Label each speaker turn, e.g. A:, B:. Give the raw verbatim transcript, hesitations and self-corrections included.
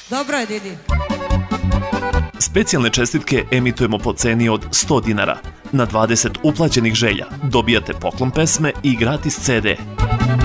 A: Dobro je, Didi.
B: Specijalne čestitke emitujemo po ceni od sto dinara. Na dvadeset uplaćenih želja dobijate poklon pesme i gratis ce de.